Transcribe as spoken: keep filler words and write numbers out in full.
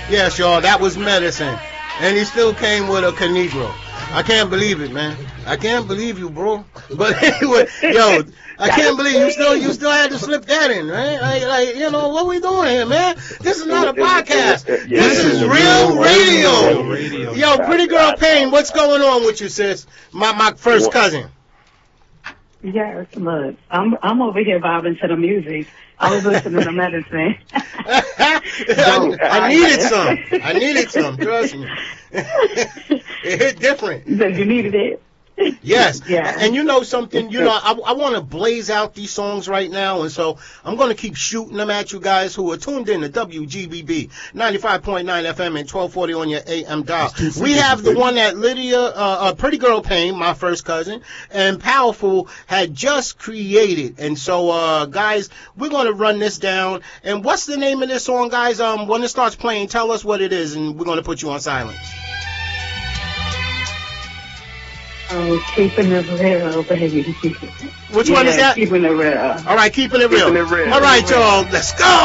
Yes, y'all, that was Medicine. And he still came with a Canigro. I can't believe it, man. I can't believe you, bro. But anyway, yo, I can't believe you still you still had to slip that in, right? Like, like you know, what we doing here, man? This is not a podcast. This is real radio. Yo, Pretty Girl Payne, what's going on with you, sis? My my first cousin. Yes, look, I'm I'm over here vibing to the music. I was listening to Medicine. I, I needed some. I needed some. Trust me. It hit different. So you needed it. Yes. Yeah. And you know something, you know, I, I want to blaze out these songs right now, and so I'm going to keep shooting them at you guys who are tuned in to W G B B ninety-five point nine F M and twelve forty on your A M dial. We have the one that Lydia, uh, uh, Pretty Girl Payne, my first cousin, and Powerful had just created. And so, uh, guys, we're going to run this down. And what's the name of this song, guys? Um, when it starts playing, tell us what it is, and we're going to put you on silence. Oh, keeping it real, baby. Which yeah, one is that? Keeping it real. All right, keeping it real. Keeping it real. All right, y'all, let's go.